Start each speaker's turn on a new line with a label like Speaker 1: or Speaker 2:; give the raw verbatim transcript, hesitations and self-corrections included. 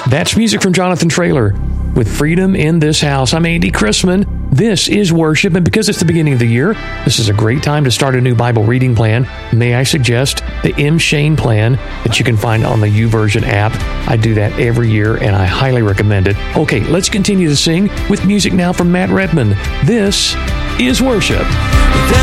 Speaker 1: That's music from Jonathan Traylor with Freedom in This House. I'm Andy Chrisman. This is worship, and because it's the beginning of the year, this is a great time to start a new Bible reading plan. May I suggest the M. Shane plan that you can find on the YouVersion app. I do that every year, and I highly recommend it. Okay, let's continue to sing with music now from Matt Redman. This is worship.